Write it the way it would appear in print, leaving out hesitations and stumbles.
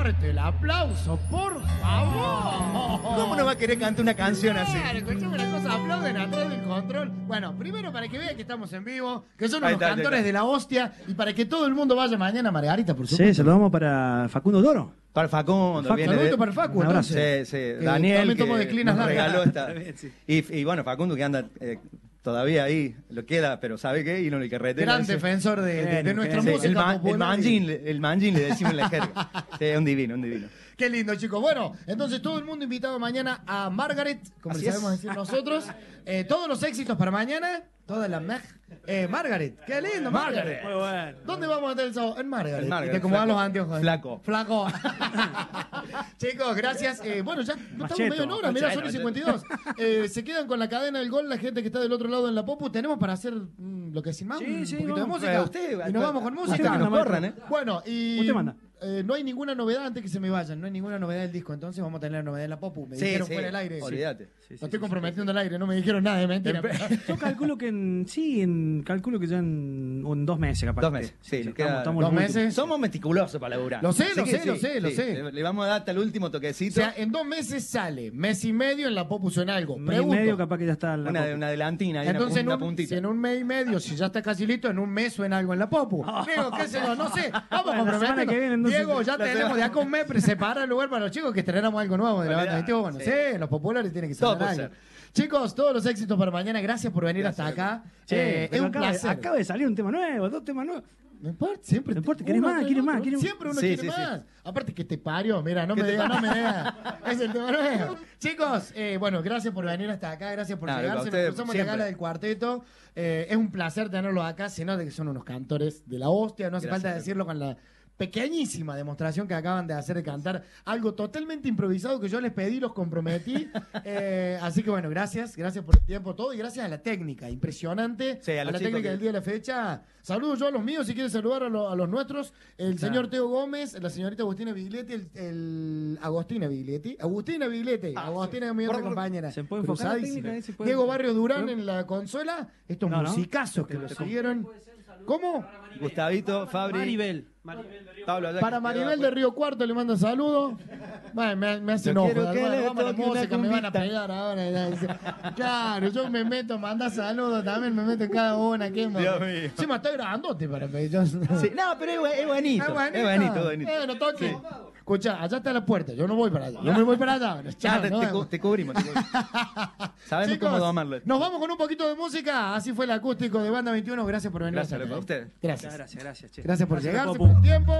fuerte el aplauso, por favor. ¿Cómo no va a querer cantar una canción así? Claro, escuchame una cosa, aplauden atrás del control. Bueno, primero para que vean que estamos en vivo, que son unos cantores de la hostia, y para que todo el mundo vaya mañana a Margarita, por supuesto. Sí, saludamos para Facundo Toro. Para Facundo. Saludos para Facu, entonces. Sí. Daniel, también tomo que declinas nos largas. regaló esta. Y bueno, Facundo que anda todavía ahí, lo queda, pero ¿sabe qué? Y no el carretera. Gran defensor de nuestra música popular. El manjín le decimos en la jerga. Sí, un divino. Qué lindo, chicos. Bueno, entonces todo el mundo invitado mañana a Margaret, como le sabemos decir nosotros. Todos los éxitos para mañana. Toda la Margaret. Qué lindo, Margaret. Muy bueno. ¿Dónde vamos a hacer el sábado? En Margaret. En Margaret, Y te acomodan los anteojos. Flaco. Chicos, gracias. Bueno, ya no estamos medio en hora. Mirá, son y 52. Se quedan con la cadena del gol la gente que está del otro lado en la Popu. Tenemos para hacer lo que sin más. Sí, Un poquito de vamos. música. Usted, y nos vamos con música. que nos corran, Bueno, y Usted manda. no hay ninguna novedad antes que se me vayan. No hay ninguna novedad del disco. Entonces vamos a tener novedad en la Popu. Me dijeron fuera del aire. Olvídate. No estoy comprometiendo al aire. No me dijeron nada de mentira. Yo calculo que calculo que ya en 2 meses, capaz. 2 meses. Sí, nos queda estamos 2 en el meses. Somos meticulosos para laburar. Lo sé. Le vamos a dar hasta el último O toquecito. sea, en 2 meses sale. Mes y medio en la Popu suena algo. último. Mes y Pregunto. medio, capaz que ya está en la Una Popu. adelantina, ahí, Entonces, una si puntita. en un mes y medio, si ya está casi listo, en un mes suena algo en la Popu. Digo, qué sé yo, no sé. Vamos Bueno, la semana comprometiendo. que viene, entonces, Diego, ya tenemos de acá un mes separa el lugar para los chicos que estrenamos algo nuevo de la banda 21. Sí, los populares tienen que Todo sonar puede algo. ser. Chicos, todos los éxitos para mañana. Gracias por venir hasta acá. Es Pero un placer. acaba de salir un tema nuevo, 2 temas nuevos. No importa, siempre. No importa, uno ¿querés más? tras ¿Quieres otro. más? ¿Quieres más? Siempre uno Sí, quiere sí, sí. más. Aparte que te parió, mira, no me digas. Es el tema nuevo. Chicos, bueno, gracias por venir hasta acá, gracias por Loco, llegar. a Se nos ustedes cruzamos en la siempre. gala del cuarteto. Es un placer tenerlos acá. Se nota que son unos cantores de la hostia. No hace Gracias, falta loco. decirlo con la pequeñísima demostración que acaban de hacer de cantar algo totalmente improvisado que yo les pedí, los comprometí. Así que bueno, gracias por el tiempo, todo, y gracias a la técnica, impresionante. Sí, a los la chicos técnica que- del día de la fecha. Saludo yo a los míos, si quieres saludar a los nuestros. El señor Teo Gómez, la señorita Agustina Biglietti, Agustina Biglietti, Agustina es mi otra compañera. ¿Se puede enfocar la Cruzadísima. técnica ahí? ¿Se puede- Diego Barrio Durán ¿No? en la consola. Estos No, no. musicazos que lo siguieron. ¿Cómo? Gustavito, Fabri. Maribel. Pablo, allá Para que Maribel quedó de Río Cuarto le mando saludos. Bueno, me hace Yo enojo. quiero que Bueno, le vamos a la toque una música, me van a cumbita. pegar ahora. Claro, yo me meto, manda saludos también, me meto en cada una. ¿Qué más? Dios mío. Encima estoy grandote para pedir. Yo... Sí, no, pero es bonito. Es bonito. Bueno, toque. Escucha, allá está la puerta, yo no voy para allá. Yo me voy para allá. Bueno, chao, Ya, nos vemos. te cubrimos. Sabemos Chicos, cómo domarlo. nos vamos con un poquito de música. Así fue el acústico de Banda 21. Gracias por venir. Gracias, hasta acá. loco, a ustedes. Gracias. Gracias, che. Gracias por Gracias, llegar, Popu. por el tiempo.